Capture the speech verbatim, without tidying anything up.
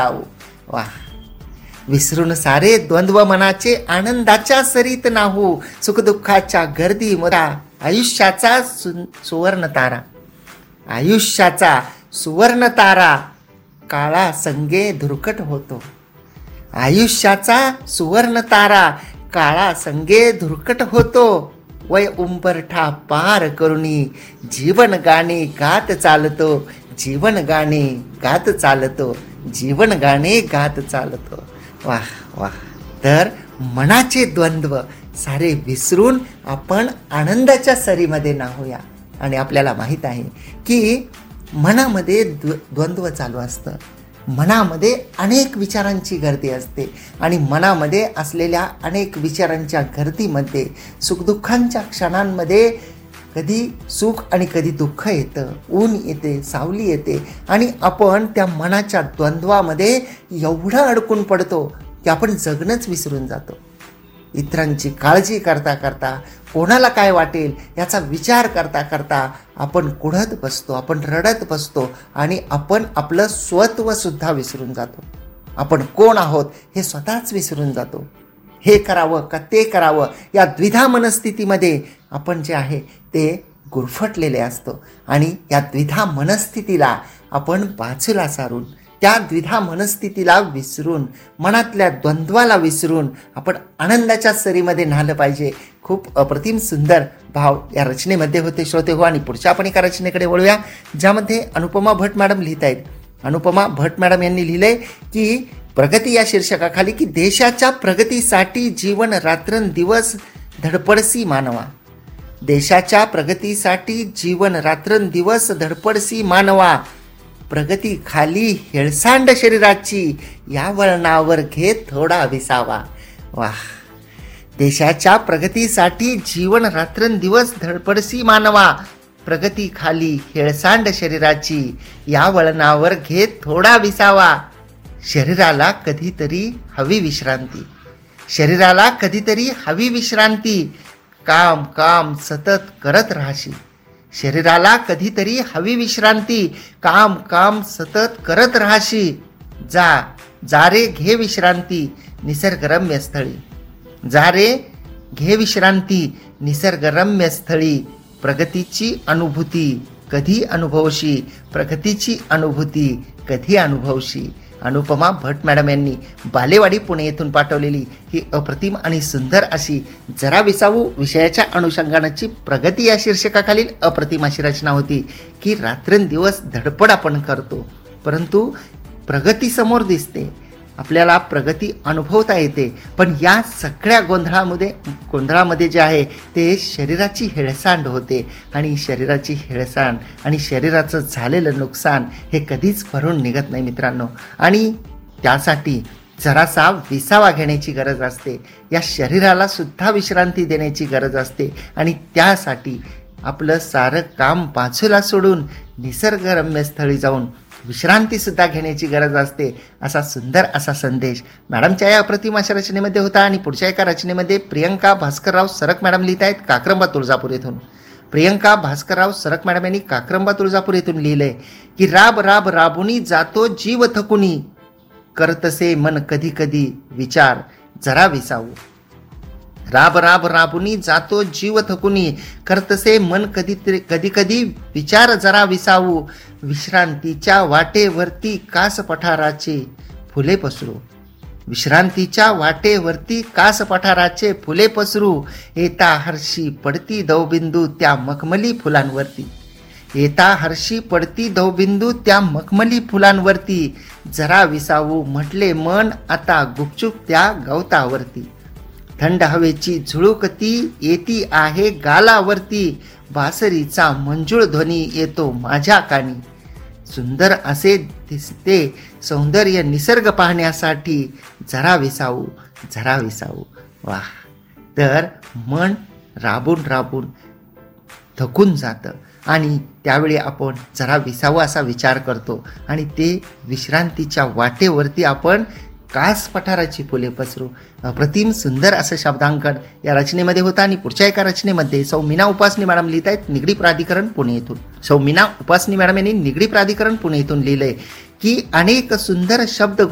वा. विसरून सारे द्वंद्व मनाचे आनंदाच्या सरीत नाहू, सुखदुःखाच्या गर्दी मरा आयुष्याचा सुवर्ण तारा. आयुष्याचा सुवर्ण तारा काळा संगे धुरकट होतो. आयुष्याचा सुवर्ण तारा काळा संगे धुरकट होतो. वय उंबरठा पार करुणी जीवन गाणे गात चालतो. जीवन गाणे गात चालतो. जीवन गाणे गात चालतो. वाह वाह. तर मनाचे द्वंद्व सारे विसरून आपण आनंदाच्या सरीमध्ये नाहूया. आणि आपल्याला माहीत आहे की मनामध्ये द्व द्वंद्व चालू असतं. मनामध्ये अनेक विचारांची गर्दी असते आणि मनामध्ये असलेल्या अनेक विचारांच्या गर्दीमध्ये सुखदुःखांच्या क्षणांमध्ये कधी सुख आणि कधी दुःख येतं, ऊन येते, सावली येते आणि आपण त्या मनाच्या द्वंद्वामध्ये एवढं अडकून पडतो की आपण जगणंच विसरून जातो. इतरांची काळजी करता करता, कोणाला काय वाटेल याचा विचार करता करता आपण कुढत बसतो, आपण रडत बसतो आणि आपण आपलं स्वत्वसुद्धा विसरून जातो. आपण कोण आहोत हे स्वतःच विसरून जातो. हे करावं का ते करावं या द्विधा मनस्थितीमध्ये आपण जे आहे ते गुरफटलेले असतो. आणि या द्विधा मनस्थितीला आपण बाजूला सारून, त्या द्विधा मनस्थितीला विसरून, मनातल्या द्वंद्वाला विसरून आपण आनंदाच्या सरीमध्ये न्हालं पाहिजे. खूप अप्रतिम सुंदर भाव या रचनेमध्ये होते श्रोते हो. आणि पुढच्या आपण एका रचनेकडे वळूया ज्यामध्ये अनुपमा भट मॅडम लिहित आहेत. अनुपमा भट मॅडम यांनी लिहिलंय की प्रगती या शीर्षकाखाली की देशाच्या प्रगतीसाठी जीवन रात्रंदिवस धडपडसी मानवा. देशाच्या प्रगतीसाठी जीवन रात्रंदिवस धडपडसी मानवा. प्रगती खाली हेळसांड शरीराची या वळणावर घे थोडा विसावा. वाह. देशाच्या प्रगतीसाठी जीवन रात्रंदिवस धडपडसी मानवा. प्रगती खाली हेळसांड शरीराची या वळणावर घे थोडा विसावा. शरीराला कधीतरी हवी विश्रांती. शरीराला कधीतरी हवी विश्रांती. काम काम सतत करत राहाशी. शरीराला कधीतरी हवी विश्रांती. काम काम सतत करत राहाशी. जा जा रे घे विश्रांती निसर्गरम्य स्थळी. जा रे घे विश्रांती निसर्गरम्य स्थळी. प्रगतीची अनुभूती कधी अनुभवशी. प्रगतीची अनुभूती कधी अनुभवशी. अनुपमा भट मॅडम यांनी बालेवाडी पुणे येथून पाठवलेली ही अप्रतिम आणि सुंदर अशी जरा विसावू विषयाच्या अनुषंगानाची प्रगती या शीर्षकाखालील अप्रतिम अशी रचना होती की रात्रंदिवस धडपड आपण करतो परंतु प्रगती समोर दिसते, आपल्याला प्रगती अनुभवता येते, पण या सगळ्या गोंधळामध्ये गोंधळामध्ये जे आहे ते शरीराची हेळसांड होते आणि शरीराची हेळसांड आणि शरीराचं झालेलं नुकसान हे कधीच भरून निघत नाही मित्रांनो. आणि त्यासाठी जरासा विसावा घेण्याची गरज असते. या शरीराला सुद्धा विश्रांती देण्याची गरज असते आणि त्यासाठी आपलं सारं काम बाजूला सोडून निसर्गरम्य स्थळी जाऊन विश्रांतीसुद्धा घेण्याची गरज असते. असा सुंदर असा संदेश मॅडमच्या या अप्रतिम अशा रचनेमध्ये होता. आणि पुढच्या एका रचनेमध्ये प्रियंका भास्करराव सरक मॅडम लिहित आहेत काक्रंबा तुळजापूर येथून. प्रियंका भास्करराव सरक मॅडम यांनी काक्रंबा तुळजापूर येथून लिहिलंय की राब राब राबुनी जातो जीव थकुनी, करतसे मन कधी कधी विचार जरा विसावू. राब राब राबुनी जातो जीव थकुनी, करतसे मन कधी कधी कधी विचार जरा विसावू. विश्रांतीच्या वाटेवरती कास पठाराचे फुले पसरू. विश्रांतीच्या वाटेवरती कास पठाराचे फुले पसरू. येता हर्षी पडती दवबिंदू त्या मखमली फुलांवरती. येता हर्षी पडती दवबिंदू त्या मखमली फुलांवरती. जरा विसावू म्हटले मन आता गुपचूप त्या गवतावरती. थंड हवेची झुळूकती येती आहे गालावरती. बासरीचा मंजूळ ध्वनी येतो माझ्या कानी. सुंदर असे दिसते सौंदर्य निसर्ग पाहण्यासाठी जरा विसावू जरा विसावू. वाह. तर मन राबून राबून थकून जातं आणि त्यावेळी आपण जरा विसावं असा विचार करतो आणि ते विश्रांतीच्या वाटेवरती आपण कास पठाराची फुले पसरू. अप्रतिम सुंदर असं शब्दांकन या रचनेमध्ये होतं. आणि पुढच्या एका रचनेमध्ये सौ मीना उपासनी मॅडम लिहित आहेत निगडी प्राधिकरण पुणे येथून. सौ मीना उपासनी मॅडम यांनी निगडी प्राधिकरण पुणे येथून लिहिलंय की अनेक सुंदर शब्द